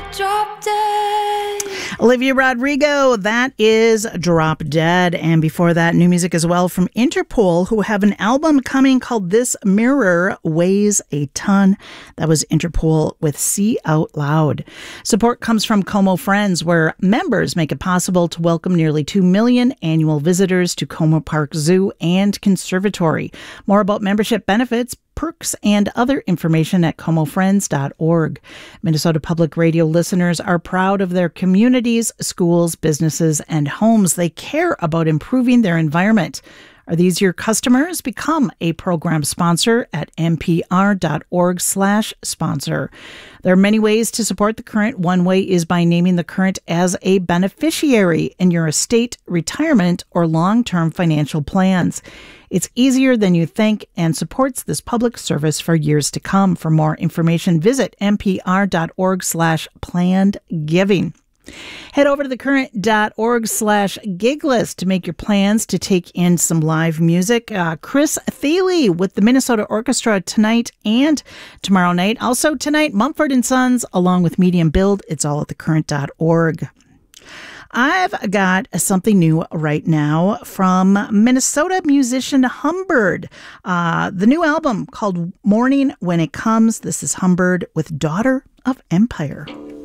Drop Dead. Olivia Rodrigo, that is Drop Dead. And before that, new music as well from Interpol, who have an album coming called This Mirror Weighs a Ton. That was Interpol with See Out Loud. Support comes from Como Friends, where members make it possible to welcome nearly 2 million annual visitors to Como Park Zoo and Conservatory. More about membership benefits, perks, and other information at comofriends.org. Minnesota Public Radio listeners are proud of their communities, schools, businesses, and homes. They care about improving their environment. Are these your customers? Become a program sponsor at npr.org/sponsor. There are many ways to support The Current. One way is by naming The Current as a beneficiary in your estate, retirement, or long-term financial plans. It's easier than you think and supports this public service for years to come. For more information, visit npr.org/planned-giving. Head over to thecurrent.org/gig list to make your plans to take in some live music. Chris Thile with the Minnesota Orchestra tonight and tomorrow night. Also tonight, Mumford & Sons along with Medium Build. It's all at thecurrent.org. I've got something new right now from Minnesota musician Humbird. The new album called Morning When It Comes. This is Humbird with Daughter of Empire.